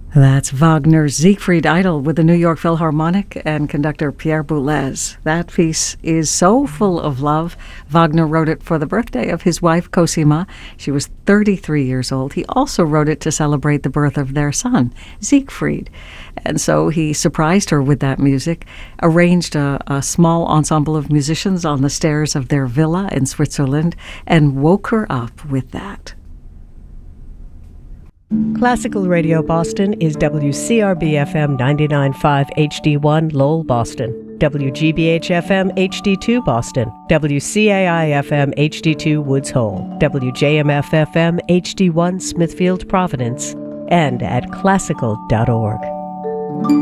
That's Wagner's Siegfried Idol with the New York Philharmonic and conductor Pierre Boulez. That piece is so full of love. Wagner wrote it for the birthday of his wife Cosima. She was 33 years old. He also wrote it to celebrate the birth of their son, Siegfried. And so he surprised her with that music, arranged a small ensemble of musicians on the stairs of their villa in Switzerland, and woke her up with that. Classical Radio Boston is WCRB-FM 99.5 HD1 Lowell, Boston, WGBH-FM HD2 Boston, WCAI-FM HD2 Woods Hole, WJMF-FM HD1 Smithfield, Providence, and at classical.org.